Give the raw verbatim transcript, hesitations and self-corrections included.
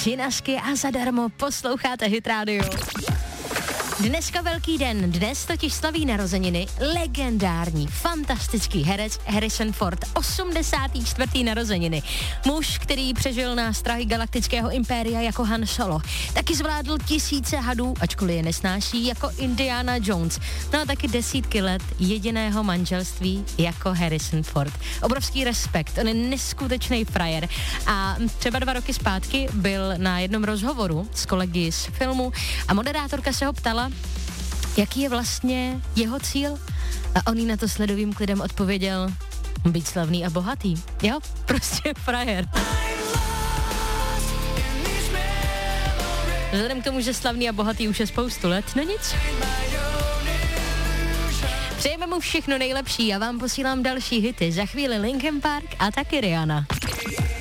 Žinařky a zadarmo posloucháte Hit Radio. Dneska velký den, dnes totiž slaví narozeniny legendární, fantastický herec Harrison Ford, osmdesátý čtvrtý narozeniny. Muž, který přežil na strahy galaktického impéria jako Han Solo. Taky zvládl tisíce hadů, ačkoliv je nesnáší, jako Indiana Jones. No a taky desítky let jediného manželství jako Harrison Ford. Obrovský respekt, on je neskutečný frajer. A třeba dva roky zpátky byl na jednom rozhovoru s kolegy z filmu a moderátorka se ho ptala, jaký je vlastně jeho cíl? A on jí na to s ledovým klidem odpověděl, být slavný a bohatý. Jo, prostě frajer. Vzhledem k tomu, že slavný a bohatý už je spoustu let, no nic. Přejeme mu všechno nejlepší a vám posílám další hity. Za chvíli Linkin Park a taky Rihanna.